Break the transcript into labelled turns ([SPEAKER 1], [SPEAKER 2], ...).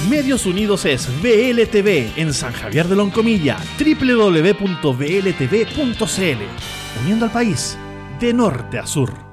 [SPEAKER 1] Medios Unidos es VLTV en San Javier de Loncomilla, www.vltv.cl, uniendo al país de norte a sur.